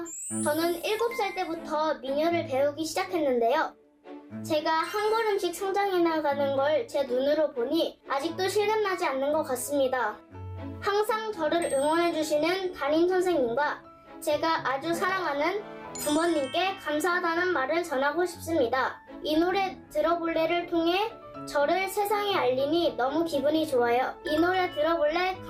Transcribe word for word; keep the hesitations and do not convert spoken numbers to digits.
저는 일곱 살 때부터 민요를 배우기 시작했는데요. 제가 한 걸음씩 성장해 나가는 걸 제 눈으로 보니 아직도 실감나지 않는 것 같습니다. 항상 저를 응원해주시는 담임 선생님과 제가 아주 사랑하는 부모님께 감사하다는 말을 전하고 싶습니다. 이 노래 들어볼래를 통해 저를 세상에 알리니 너무 기분이 좋아요. 이 노래 들어볼래?